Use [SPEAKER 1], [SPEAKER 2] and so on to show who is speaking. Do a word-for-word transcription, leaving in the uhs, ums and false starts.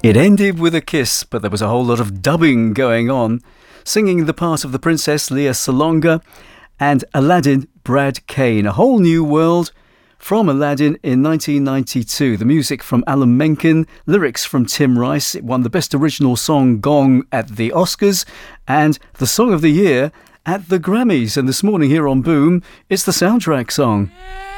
[SPEAKER 1] It ended with a kiss, but there was a whole lot of dubbing going on. Singing the part of the princess, Lea Salonga, and Aladdin, Brad Kane. A whole new world from Aladdin in nineteen ninety-two. The music from Alan Menken, lyrics from Tim Rice. It won the Best Original Song Gong at the Oscars and the Song of the Year at the Grammys. And this morning here on Boom, it's the soundtrack song.